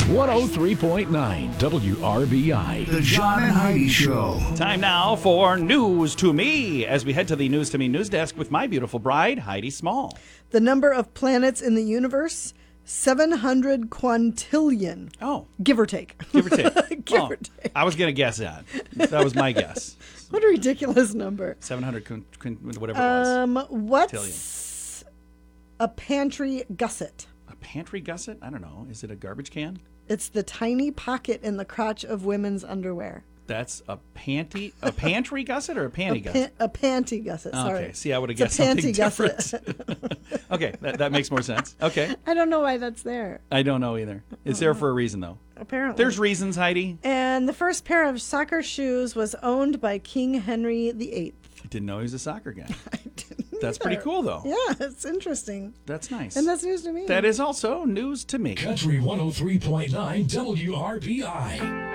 103.9 WRBI. The John and Heidi Show. Time now for News to Me as we head to the News to Me news desk with my beautiful bride, Heidi Small. The number of planets in the universe, 700 quintillion. Oh. Give or take. Give or take. Give or take. I was going to guess that. That was my guess. What a ridiculous number. 700, whatever it was. What's a pantry gusset? A pantry gusset? I don't know. Is it a garbage can? It's the tiny pocket in the crotch of women's underwear. That's a pantry gusset or a panty gusset? A panty gusset, sorry. Okay, see, I would have It's guessed a something panty different. gusset. Okay, that makes more sense. Okay. I don't know why that's there. I don't know either. It's there for a reason, though. Apparently. There's reasons, Heidi. And the first pair of soccer shoes was owned by King Henry VIII. I didn't know he was a soccer guy. I didn't That's either. pretty cool, though. Yeah, it's interesting. That's nice. And that's news to me. That is also news to me. Country 103.9 WRBI.